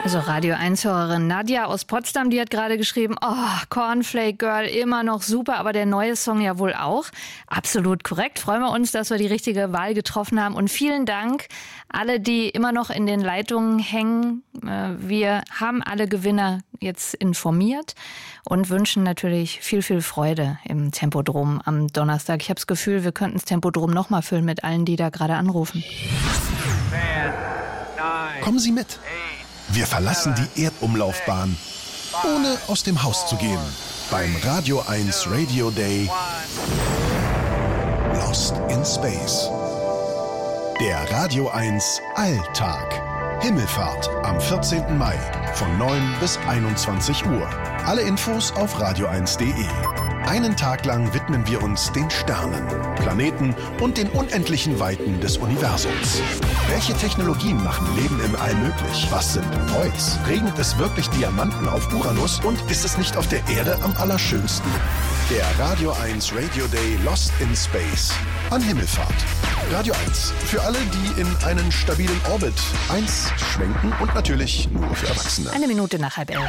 Also Radio 1-Hörerin Nadja aus Potsdam, die hat gerade geschrieben, Cornflake Girl, immer noch super, aber der neue Song ja wohl auch. Absolut korrekt. Freuen wir uns, dass wir die richtige Wahl getroffen haben. Und vielen Dank alle, die immer noch in den Leitungen hängen. Wir haben alle Gewinner jetzt informiert und wünschen natürlich viel, viel Freude im Tempodrom am Donnerstag. Ich habe das Gefühl, wir könnten das Tempodrom noch mal füllen mit allen, die da gerade anrufen. Kommen Sie mit. Wir verlassen die Erdumlaufbahn, ohne aus dem Haus zu gehen. Beim Radio 1 Radio Day Lost in Space. Der Radio 1 Alltag. Himmelfahrt am 14. Mai von 9 bis 21 Uhr. Alle Infos auf radio1.de. Einen Tag lang widmen wir uns den Sternen, Planeten und den unendlichen Weiten des Universums. Welche Technologien machen Leben im All möglich? Was sind Voids? Regnet es wirklich Diamanten auf Uranus? Und ist es nicht auf der Erde am allerschönsten? Der Radio 1 Radio Day Lost in Space an Himmelfahrt. Radio 1. Für alle, die in einen stabilen Orbit 1 schwenken und natürlich nur für Erwachsene. 1 Minute nach 10:30.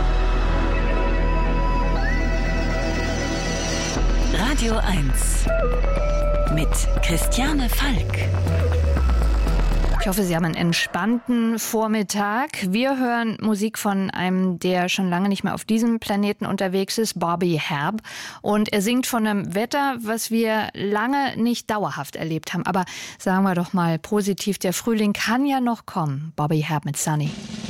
Radio 1 mit Christiane Falk. Ich hoffe, Sie haben einen entspannten Vormittag. Wir hören Musik von einem, der schon lange nicht mehr auf diesem Planeten unterwegs ist, Bobby Herb. Und er singt von einem Wetter, was wir lange nicht dauerhaft erlebt haben. Aber sagen wir doch mal positiv, der Frühling kann ja noch kommen. Bobby Herb mit Sunny.